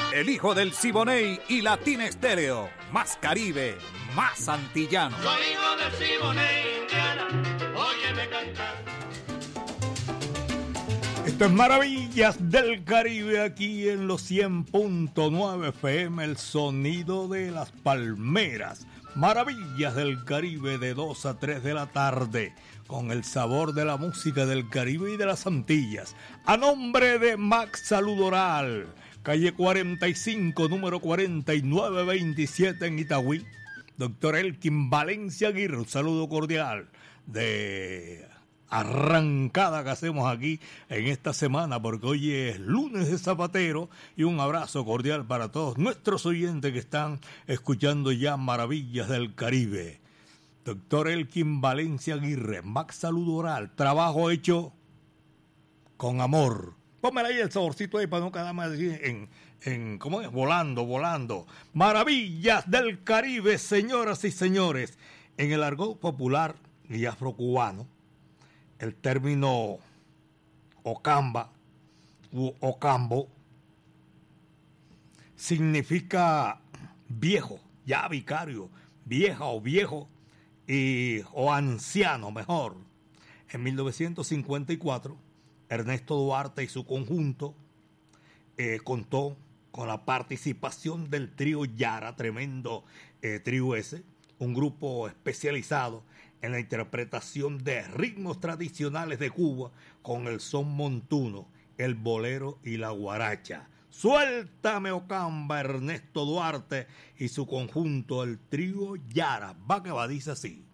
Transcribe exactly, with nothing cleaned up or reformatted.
El hijo del Siboney y Latina Estéreo. Más Caribe, más antillano. Soy hijo del Siboney, Indiana, óyeme cantar. Esto es Maravillas del Caribe, aquí en los cien punto nueve F M, el sonido de las palmeras. Maravillas del Caribe de dos a tres de la tarde, con el sabor de la música del Caribe y de las Antillas. A nombre de Max Salud Oral, calle cuarenta y cinco, número cuarenta y nueve veintisiete en Itagüí. Doctor Elkin Valencia Aguirre, un saludo cordial de arrancada que hacemos aquí en esta semana, porque hoy es lunes de Zapatero, y un abrazo cordial para todos nuestros oyentes que están escuchando ya Maravillas del Caribe. Doctor Elkin Valencia Aguirre, Max Salud Oral, trabajo hecho con amor. Póngale ahí el saborcito ahí para no quedarme así en, en, ¿cómo es? Volando, volando. Maravillas del Caribe, señoras y señores. En el argot popular y afrocubano, el término Ocamba u Ocambo significa viejo, ya vicario, vieja o viejo, y, o anciano mejor. En mil novecientos cincuenta y cuatro, Ernesto Duarte y su conjunto eh, contó con la participación del trío Yara, tremendo eh, trío ese, un grupo especializado en la interpretación de ritmos tradicionales de Cuba con el son montuno, el bolero y la guaracha. Suéltame Ocamba, Ernesto Duarte y su conjunto, el trío Yara. Va que va, dice así.